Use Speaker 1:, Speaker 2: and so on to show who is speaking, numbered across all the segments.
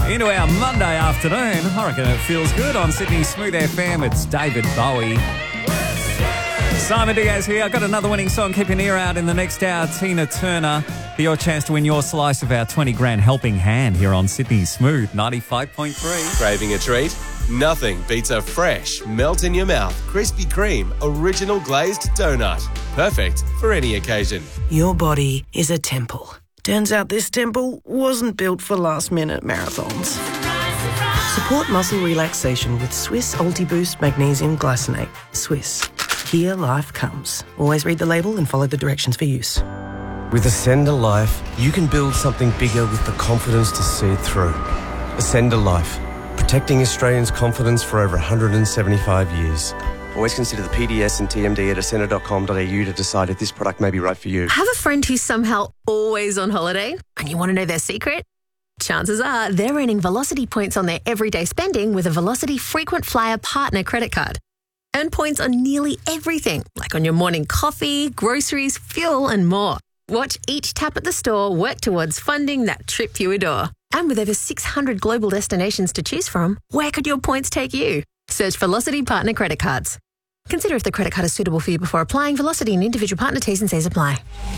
Speaker 1: Into our Monday afternoon. I reckon it feels good on Sydney Smooth FM. It's David Bowie. Simon Diaz here. I've got another winning song. Keep an ear out in the next hour. Tina Turner. For your chance to win your slice of our 20 grand helping hand here on Sydney Smooth 95.3.
Speaker 2: Craving a treat? Nothing beats a fresh, melt-in-your-mouth Krispy Kreme original glazed donut. Perfect for any occasion.
Speaker 3: Your body is a temple. Turns out this temple wasn't built for last-minute marathons. Support muscle relaxation with Swiss Ultiboost Magnesium Glycinate. Swiss. Here life comes. Always read the label and follow the directions for use.
Speaker 4: With Ascender Life, you can build something bigger with the confidence to see it through. Ascender Life. Protecting Australians' confidence for over 175 years. Always consider the PDS and TMD at ascender.com.au to decide if this product may be right for you.
Speaker 5: Have a friend who's somehow always on holiday and you want to know their secret? Chances are they're earning Velocity points on their everyday spending with a Velocity Frequent Flyer Partner credit card. Earn points on nearly everything, like on your morning coffee, groceries, fuel and more. Watch each tap at the store work towards funding that trip you adore. And with over 600 global destinations to choose from, where could your points take you? Search Velocity Partner Credit Cards. Consider if the credit card is suitable for you before applying. Velocity and individual partner T's and C's apply.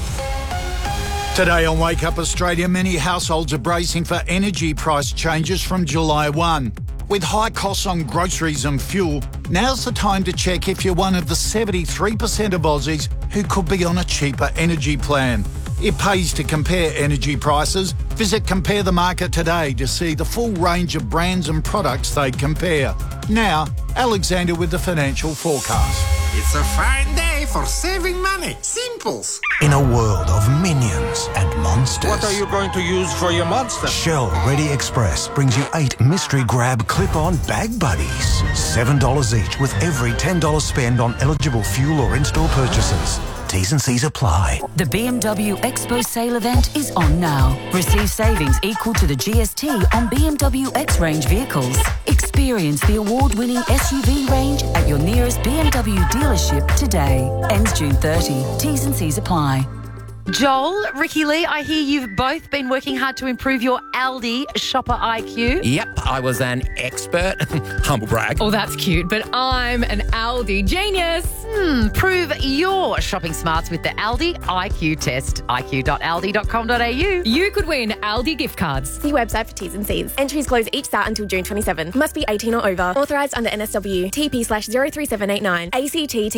Speaker 6: Today on Wake Up Australia, many households are bracing for energy price changes from July 1. With high costs on groceries and fuel, now's the time to check if you're one of the 73% of Aussies who could be on a cheaper energy plan. It pays to compare energy prices. Visit Compare the Market today to see the full range of brands and products they compare. Now, Alexander with the financial forecast.
Speaker 7: It's a fine day for saving money. Simples.
Speaker 8: In a world of minions and monsters.
Speaker 7: What are you going to use for your monster?
Speaker 8: Shell Ready Express brings you 8 mystery grab clip-on bag buddies. $7 each with every $10 spend on eligible fuel or in-store purchases. T's and C's apply.
Speaker 9: The BMW Expo sale event is on now. Receive savings equal to the GST on BMW X-Range vehicles. Experience the award-winning SUV range at your nearest BMW dealership today. Ends June 30. T's and C's apply.
Speaker 10: Joel, Ricky Lee, I hear you've both been working hard to improve your Aldi shopper IQ.
Speaker 11: Yep, I was an expert. Humble brag.
Speaker 10: Oh, that's cute, but I'm an Aldi genius. Prove your shopping smarts with the Aldi IQ test. iq.aldi.com.au.
Speaker 12: You could win Aldi gift cards.
Speaker 13: See website for T's and C's. Entries close each start until June 27. Must be 18 or over. Authorised under NSW. TP/03789. ACT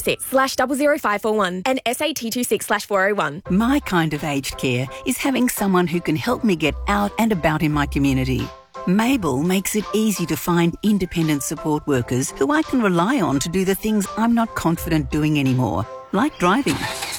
Speaker 13: TP26/00541. And SAT26/401.
Speaker 14: My kind of aged care is having someone who can help me get out and about in my community. Mabel makes it easy to find independent support workers who I can rely on to do the things I'm not confident doing anymore, like driving.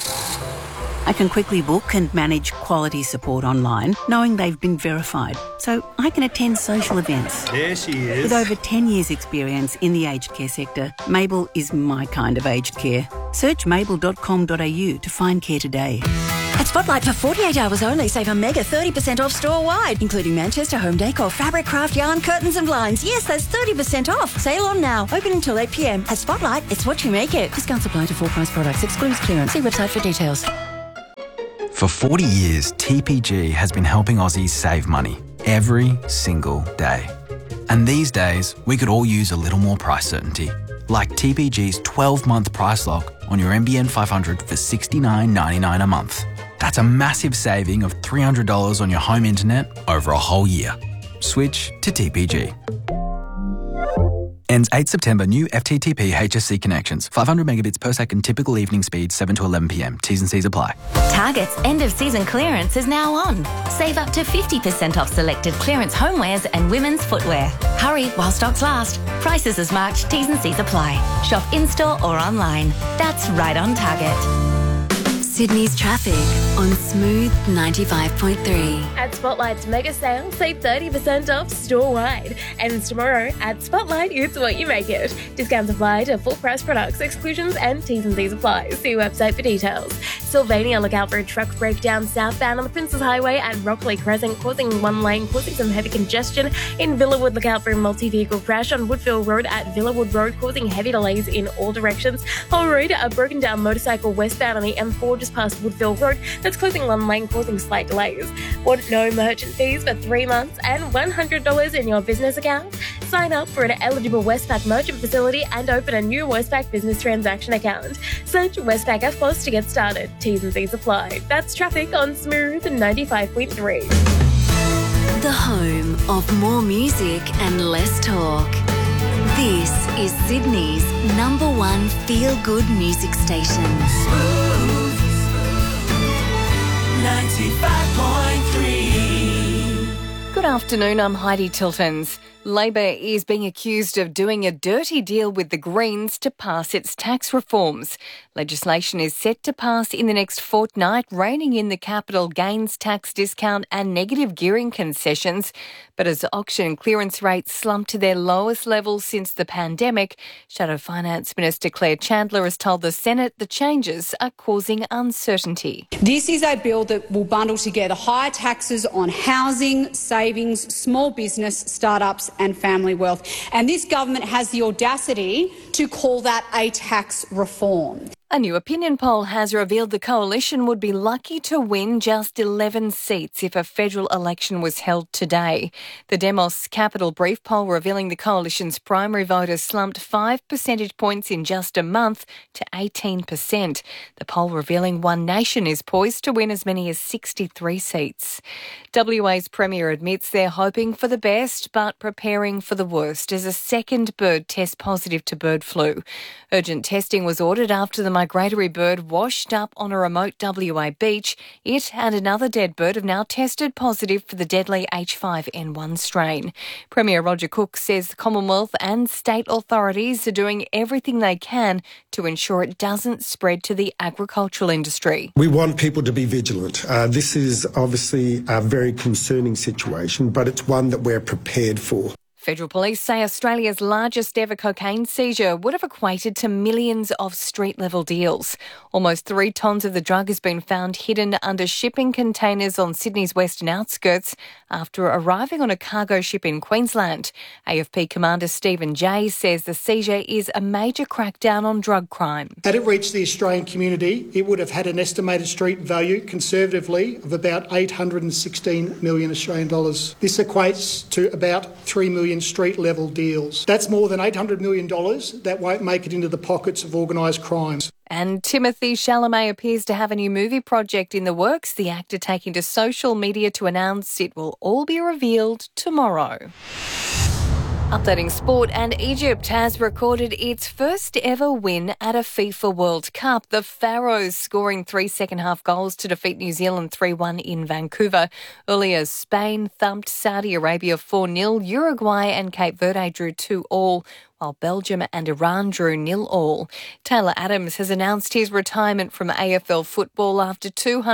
Speaker 14: I can quickly book and manage quality support online, knowing they've been verified, so I can attend social events.
Speaker 15: There she is.
Speaker 14: With over 10 years' experience in the aged care sector, Mabel is my kind of aged care. Search mabel.com.au to find care today.
Speaker 16: At Spotlight, for 48 hours only, save a mega 30% off store-wide, including Manchester home decor, fabric, craft, yarn, curtains and blinds. Yes, that's 30% off. Sale on now. Open until 8 p.m. At Spotlight, it's what you make it. Discounts apply to full-price products. Excludes clearance. See website for details.
Speaker 17: For 40 years, TPG has been helping Aussies save money every single day. And these days, we could all use a little more price certainty. Like TPG's 12-month price lock on your NBN 500 for $69.99 a month. That's a massive saving of $300 on your home internet over a whole year. Switch to TPG. Ends 8 September. New FTTP HSC connections. 500 megabits per second. Typical evening speed 7 to 11 p.m. T's and C's apply.
Speaker 18: Target's end-of-season clearance is now on. Save up to 50% off selected clearance homewares and women's footwear. Hurry while stocks last. Prices as marked. T's and C's apply. Shop in-store or online. That's right on Target.
Speaker 19: Sydney's traffic on Smooth 95.3.
Speaker 20: At Spotlight's mega sale, save 30% off store-wide. And tomorrow at Spotlight, it's what you make it. Discounts apply to full-price products, exclusions and T's and C's apply. See website for details. Sylvania, look out for a truck breakdown southbound on the Princes Highway at Rockley Crescent, causing one lane, causing some heavy congestion. In Villawood, look out for a multi-vehicle crash on Woodville Road at Villawood Road, causing heavy delays in all directions. Hull Road, a broken down motorcycle westbound on the M4 just past Woodville Road. There's that's closing one lane, causing slight delays. Want no merchant fees for 3 months and $100 in your business account? Sign up for an eligible Westpac merchant facility and open a new Westpac business transaction account. Search Westpac FBOSS to get started. T's and C's apply. That's traffic on Smooth 95.3.
Speaker 19: The home of more music and less talk. This is Sydney's #1 feel-good music station.
Speaker 15: Smooth 95.3.
Speaker 21: Good afternoon, I'm Heidi Tiltons. Labor is being accused of doing a dirty deal with the Greens to pass its tax reforms. Legislation is set to pass in the next fortnight, reining in the capital gains tax discount and negative gearing concessions. But as auction clearance rates slump to their lowest levels since the pandemic, Shadow Finance Minister Claire Chandler has told the Senate the changes are causing uncertainty.
Speaker 22: This is a bill that will bundle together higher taxes on housing, savings, small business, startups and family wealth. And this government has the audacity to call that a tax reform.
Speaker 21: A new opinion poll has revealed the coalition would be lucky to win just 11 seats if a federal election was held today. The Demos Capital Brief poll revealing the coalition's primary voters slumped 5 percentage points in just a month to 18%. The poll revealing One Nation is poised to win as many as 63 seats. WA's Premier admits they're hoping for the best but preparing for the worst as a second bird tests positive to bird flu. Urgent testing was ordered after the migratory bird washed up on a remote WA beach. It and another dead bird have now tested positive for the deadly H5N1 strain. Premier Roger Cook says the Commonwealth and state authorities are doing everything they can to ensure it doesn't spread to the agricultural industry.
Speaker 23: We want people to be vigilant. This is obviously a very concerning situation, but it's one that we're prepared for.
Speaker 21: Federal police say Australia's largest ever cocaine seizure would have equated to millions of street-level deals. Almost 3 tonnes of the drug has been found hidden under shipping containers on Sydney's western outskirts after arriving on a cargo ship in Queensland. AFP Commander Stephen Jay says the seizure is a major crackdown on drug crime.
Speaker 24: Had it reached the Australian community, it would have had an estimated street value, conservatively, of about 816 million Australian dollars. This equates to about 3 million street-level deals. That's more than $800 million that won't make it into the pockets of organised crimes.
Speaker 21: And Timothée Chalamet appears to have a new movie project in the works, the actor taking to social media to announce it will all be revealed tomorrow. Updating sport, and Egypt has recorded its first ever win at a FIFA World Cup. The Pharaohs scoring 3 second-half goals to defeat New Zealand 3-1 in Vancouver. Earlier, Spain thumped Saudi Arabia 4-0. Uruguay and Cape Verde drew 2-2. While Belgium and Iran drew 0-0. Taylor Adams has announced his retirement from AFL football after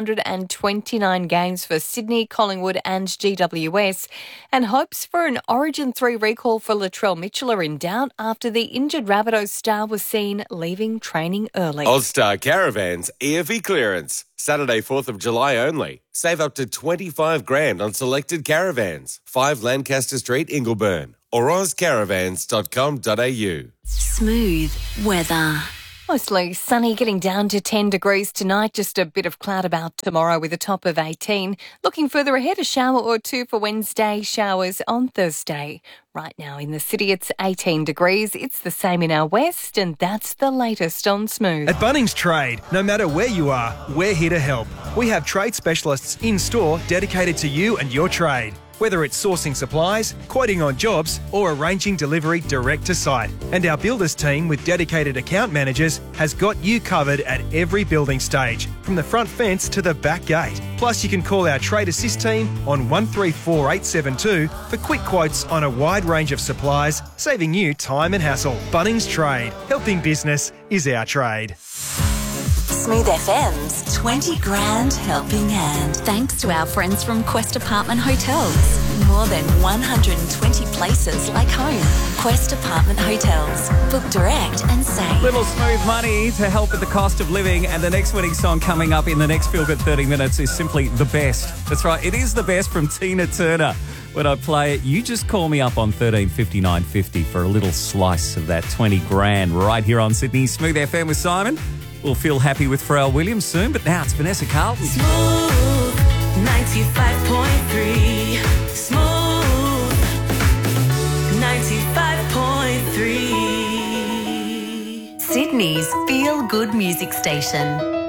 Speaker 21: 229 games for Sydney, Collingwood and GWS, and hopes for an Origin 3 recall for Latrell Mitchell are in doubt after the injured Rabbitohs star was seen leaving training early.
Speaker 2: All-Star Caravans EFE clearance. Saturday, 4th of July only. Save up to $25,000 on selected caravans. 5 Lancaster Street, Ingleburn. Or ozcaravans.com.au.
Speaker 19: Smooth weather.
Speaker 21: Mostly sunny, getting down to 10 degrees tonight. Just a bit of cloud about tomorrow with a top of 18. Looking further ahead, a shower or two for Wednesday, showers on Thursday. Right now in the city, it's 18 degrees. It's the same in our west, and that's the latest on Smooth.
Speaker 25: At Bunnings Trade, no matter where you are, we're here to help. We have trade specialists in-store dedicated to you and your trade. Whether it's sourcing supplies, quoting on jobs, or arranging delivery direct to site. And our builders team with dedicated account managers has got you covered at every building stage, from the front fence to the back gate. Plus, you can call our Trade Assist team on 134872 for quick quotes on a wide range of supplies, saving you time and hassle. Bunnings Trade. Helping business is our trade.
Speaker 19: Smooth FM's 20 grand helping hand. Thanks to our friends from Quest Apartment Hotels. More than 120 places like home. Quest Apartment Hotels. Book direct and save.
Speaker 1: Little Smooth money to help with the cost of living. And the next winning song coming up in the next Feel Good 30 minutes is simply The Best. That's right, it is The Best from Tina Turner. When I play it, you just call me up on 135950 for a little slice of that 20 grand right here on Sydney's Smooth FM with Simon. we'll feel happy with Pharrell Williams soon, but now it's Vanessa Carlton.
Speaker 15: Smooth 95.3. Smooth 95.3.
Speaker 18: Sydney's feel-good music station.